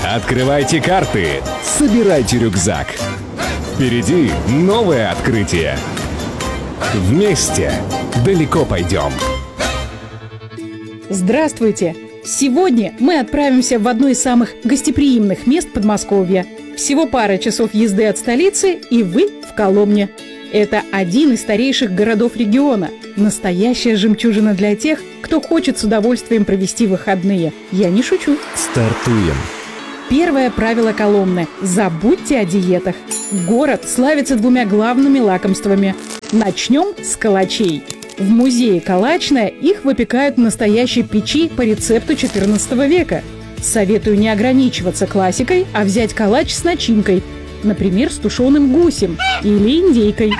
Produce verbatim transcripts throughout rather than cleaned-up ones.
Открывайте карты, собирайте рюкзак. Впереди новое открытие. Вместе далеко пойдем. Здравствуйте! Сегодня мы отправимся в одно из самых гостеприимных мест Подмосковья. Всего пара часов езды от столицы, и вы в Коломне. Это один из старейших городов региона. Настоящая жемчужина для тех, кто хочет с удовольствием провести выходные. Я не шучу. Стартуем. Первое правило Коломны – забудьте о диетах. Город славится двумя главными лакомствами. Начнем с калачей. В музее «Калачная» их выпекают в настоящей печи по рецепту четырнадцатого века. Советую не ограничиваться классикой, а взять калач с начинкой. Например, с тушеным гусем или индейкой.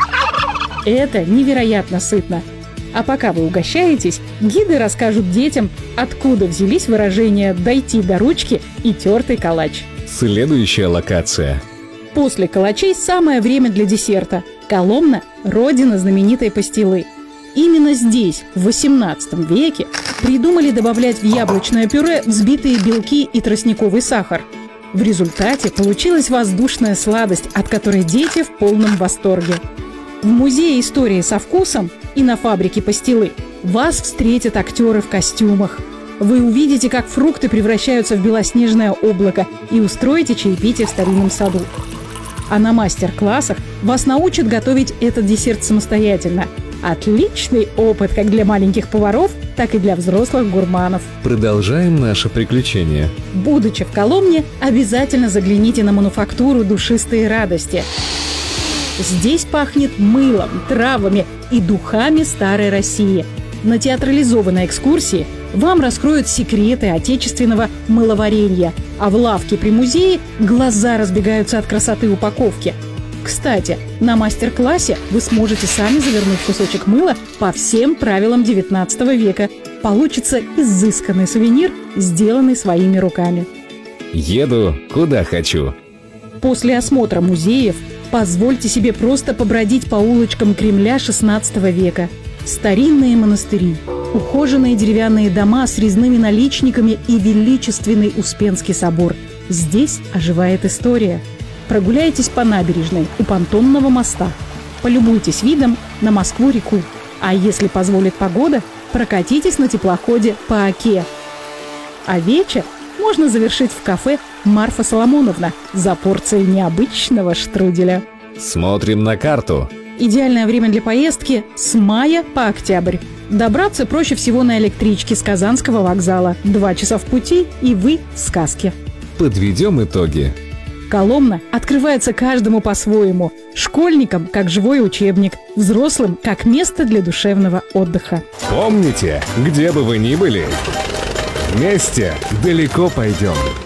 Это невероятно сытно. А пока вы угощаетесь, гиды расскажут детям, откуда взялись выражения «дойти до ручки» и «тертый калач». Следующая локация. После калачей самое время для десерта. Коломна – родина знаменитой пастилы. Именно здесь, в восемнадцатом веке, придумали добавлять в яблочное пюре взбитые белки и тростниковый сахар. В результате получилась воздушная сладость, от которой дети в полном восторге. В музее истории со вкусом и на фабрике пастилы вас встретят актеры в костюмах. Вы увидите, как фрукты превращаются в белоснежное облако, и устроите чаепитие в старинном саду. А на мастер-классах вас научат готовить этот десерт самостоятельно. Отличный опыт как для маленьких поваров, так и для взрослых гурманов. Продолжаем наше приключение. Будучи в Коломне, обязательно загляните на мануфактуру «Душистые радости». Здесь пахнет мылом, травами и духами старой России. На театрализованной экскурсии вам раскроют секреты отечественного мыловаренья, а в лавке при музее глаза разбегаются от красоты упаковки. Кстати, на мастер-классе вы сможете сами завернуть кусочек мыла по всем правилам девятнадцатого века. Получится изысканный сувенир, сделанный своими руками. Еду куда хочу. После осмотра музеев позвольте себе просто побродить по улочкам Кремля шестнадцатого века. Старинные монастыри, ухоженные деревянные дома с резными наличниками и величественный Успенский собор. Здесь оживает история. Прогуляйтесь по набережной у понтонного моста. Полюбуйтесь видом на Москву-реку. А если позволит погода, прокатитесь на теплоходе по Оке. А вечер можно завершить в кафе «Марфа Соломоновна» за порцией необычного штруделя. Смотрим на карту. Идеальное время для поездки с мая по октябрь. Добраться проще всего на электричке с Казанского вокзала. Два часа в пути, и вы в сказке. Подведем итоги. Коломна открывается каждому по-своему. Школьникам – как живой учебник, взрослым – как место для душевного отдыха. Помните, где бы вы ни были, вместе далеко пойдем.